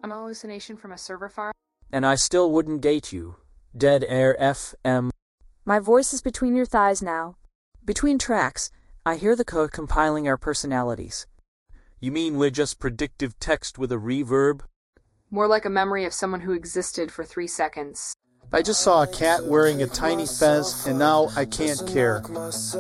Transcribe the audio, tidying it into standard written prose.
An hallucination from a server farm? And I still wouldn't date you. Dead Air FM. My voice is between your thighs now. Between tracks, I hear the code compiling our personalities. You mean we're just predictive text with a reverb? More like a memory of someone who existed for 3 seconds. I just saw a cat wearing a tiny fez, and now I can't care.